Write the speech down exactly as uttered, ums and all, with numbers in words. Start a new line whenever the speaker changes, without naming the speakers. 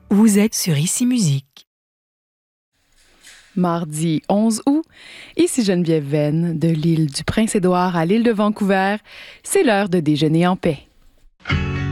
Vous êtes sur Ici Musique.
Mardi onze août, ici Geneviève Venn, de l'île du Prince-Édouard à l'île de Vancouver, c'est l'heure de déjeuner en paix.